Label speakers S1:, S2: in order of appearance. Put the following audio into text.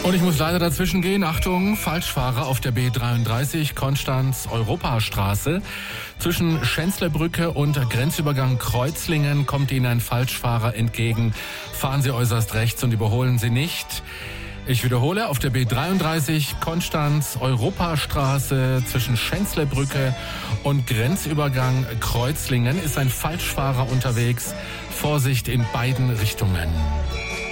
S1: Und ich muss leider dazwischen gehen. Achtung, Falschfahrer auf der B33 Konstanz-Europastraße. Zwischen Schänzlerbrücke und Grenzübergang Kreuzlingen kommt Ihnen ein Falschfahrer entgegen. Fahren Sie äußerst rechts und überholen Sie nicht. Ich wiederhole, auf der B33 Konstanz-Europastraße zwischen Schänzlerbrücke und Grenzübergang Kreuzlingen ist ein Falschfahrer unterwegs. Vorsicht in beiden Richtungen.